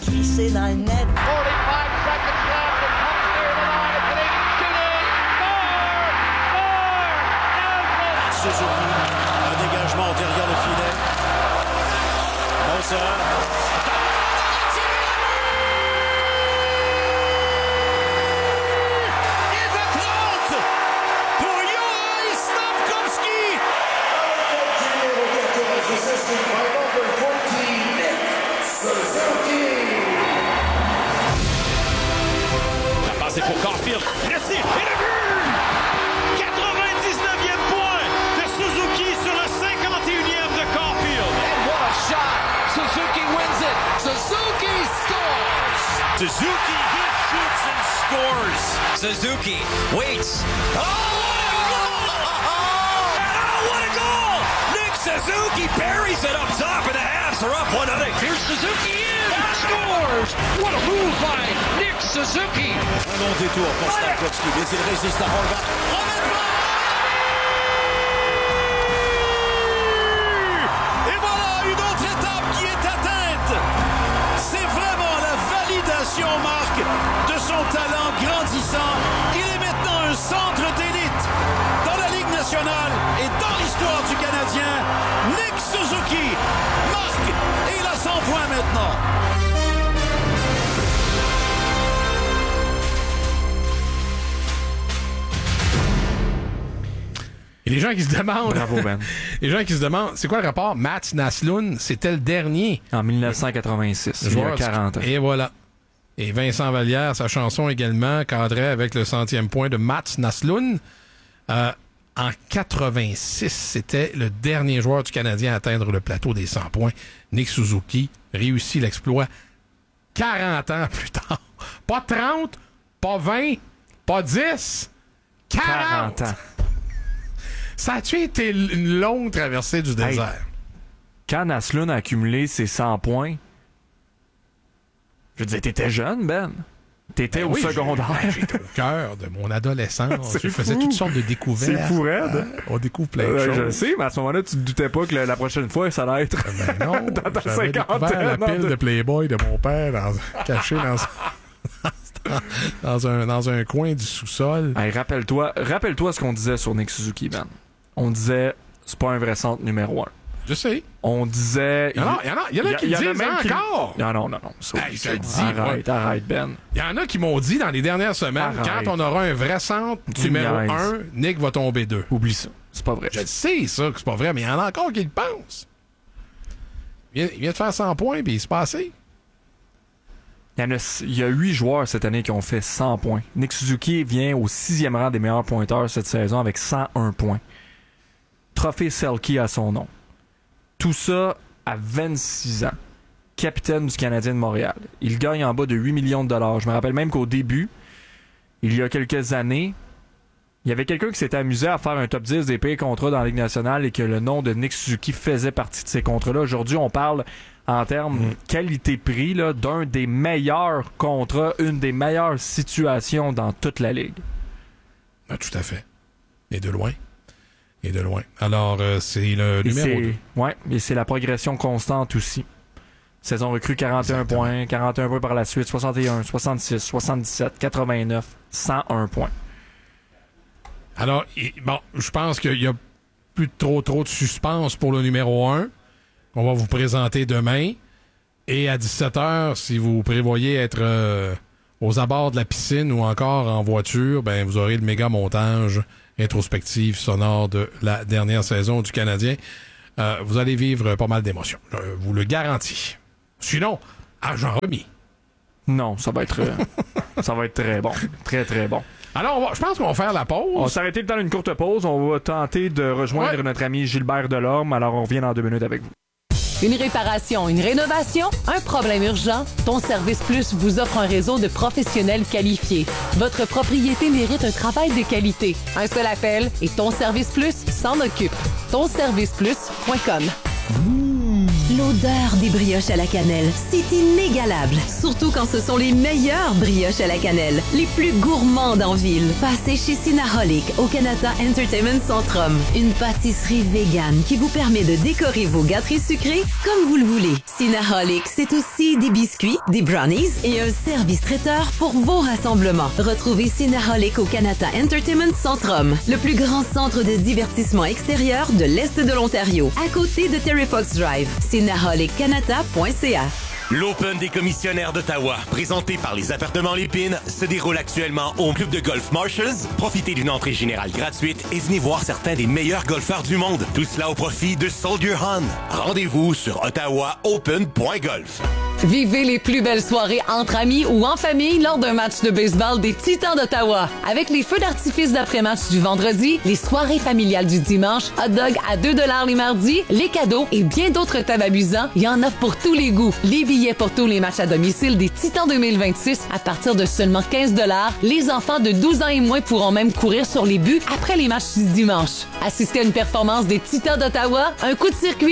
Suzuki, c'est dans le net. 45 seconds left. It comes near the line. It's an 8 shooting. Suzuki, un dégagement derrière le filet. Moser. La passe est pour Caulfield. Précis. Et le but! 99e point de Suzuki sur le 51e de Caulfield. And what a shot. Suzuki wins it. Suzuki scores. Suzuki hits, shoots, and scores. Suzuki waits. Oh, what a goal! Nick Suzuki buries it up top, and the Habs are up 1-0. Here's Suzuki in. Scores. What a move by Nick Suzuki. Un long détour pour Stankowski, mais il résiste à Rolva. Et voilà une autre étape qui est atteinte. C'est vraiment la validation, Marc, de son talent grandissant. Il est maintenant un centre d'élite dans la Ligue nationale et dans l'histoire du Canadien. Nick Suzuki marque et il a 100 points maintenant. Et les gens qui se demandent... Bravo, Ben. Les gens qui se demandent, c'est quoi le rapport? Mats Naslund, c'était le dernier. En 1986, il y a 40 ans. Et voilà. Et Vincent Vallière, sa chanson également, cadrait avec le 100e point de Mats Naslund. En 86, c'était le dernier joueur du Canadien à atteindre le plateau des 100 points. Nick Suzuki réussit l'exploit 40 ans plus tard. Pas 30, pas 20, pas 10, 40 ans. Ça a-tu été une longue traversée du désert? Hey, quand Naslund a accumulé ses 100 points, je veux dire, t'étais jeune, Ben. T'étais au secondaire. J'étais au cœur de mon adolescence. Je faisais toutes sortes de découvertes. C'est fou, raide. On découvre plein de choses. Je sais, mais à ce moment-là, tu te doutais pas que la prochaine fois, ça allait être ben non, dans ta j'avais découvert la pile de Playboy de mon père cachée dans un coin du sous-sol. Hey, rappelle-toi ce qu'on disait sur Nick Suzuki, Ben. On disait, c'est pas un vrai centre numéro 1. Je sais. On disait... Il y en a qui le disent encore. Non. Arrête, Ben. Il y en a qui m'ont dit dans les dernières semaines, quand on aura un vrai centre numéro 1, Nick va tomber 2. Oublie ça. C'est pas vrai. Je sais ça que c'est pas vrai, mais il y en a encore qui le pensent. Il vient de faire 100 points, puis il se passait. Il y a 8 joueurs cette année qui ont fait 100 points. Nick Suzuki vient au 6e rang des meilleurs pointeurs cette saison avec 101 points. Trophée Selke à son nom. Tout ça à 26 ans. Capitaine du Canadien de Montréal. Il gagne en bas de 8 millions de dollars. Je me rappelle même qu'au début, il y a quelques années, il y avait quelqu'un qui s'était amusé à faire un top 10 des pires contrats dans la Ligue nationale et que le nom de Nick Suzuki faisait partie de ces contrats-là. Aujourd'hui, on parle en termes qualité-prix là, d'un des meilleurs contrats, une des meilleures situations dans toute la Ligue. Ah, tout à fait. Et de loin. Alors, c'est le numéro 2. Ouais, et c'est la progression constante aussi. Saison recrue 41 points, 41 points par la suite, 61, 66, 77, 89, 101 points. Alors, bon, je pense qu'il y a plus trop de suspense pour le numéro 1. On va vous présenter demain. Et à 17h, si vous prévoyez être aux abords de la piscine ou encore en voiture, ben vous aurez le méga montage introspective sonore de la dernière saison du Canadien. Vous allez vivre pas mal d'émotions. Je vous le garantis. Sinon, argent remis. Non, ça va être très bon. Très, très bon. Alors, je pense qu'on va faire la pause. On va s'arrêter le temps d'une courte pause. On va tenter de rejoindre notre ami Gilbert Delorme. Alors, on revient dans 2 minutes avec vous. Une réparation, une rénovation, un problème urgent? Ton Service Plus vous offre un réseau de professionnels qualifiés. Votre propriété mérite un travail de qualité. Un seul appel et Ton Service Plus s'en occupe. Tonserviceplus.com. L'odeur des brioches à la cannelle, c'est inégalable. Surtout quand ce sont les meilleures brioches à la cannelle, les plus gourmandes en ville. Passez chez Cinnaholic au Canada Entertainment Centrum. Une pâtisserie végane qui vous permet de décorer vos gâteries sucrées comme vous le voulez. Cinnaholic, c'est aussi des biscuits, des brownies et un service traiteur pour vos rassemblements. Retrouvez Cinnaholic au Canada Entertainment Centrum, le plus grand centre de divertissement extérieur de l'Est de l'Ontario, à côté de Terry Fox Drive. CinnaholiCanada.ca. L'Open des commissionnaires d'Ottawa, présenté par les Appartements Lépine, se déroule actuellement au club de golf Marshalls. Profitez d'une entrée générale gratuite et venez voir certains des meilleurs golfeurs du monde. Tout cela au profit de Soldier Hunt. Rendez-vous sur ottawaopen.golf. Vivez les plus belles soirées entre amis ou en famille lors d'un match de baseball des Titans d'Ottawa. Avec les feux d'artifice d'après-match du vendredi, les soirées familiales du dimanche, hot dog à 2 $ les mardis, les cadeaux et bien d'autres thèmes amusants, il y en a pour tous les goûts. Les billets pour tous les matchs à domicile des Titans 2026 à partir de seulement 15 $. Les enfants de 12 ans et moins pourront même courir sur les buts après les matchs du dimanche. Assistez à une performance des Titans d'Ottawa, un coup de circuit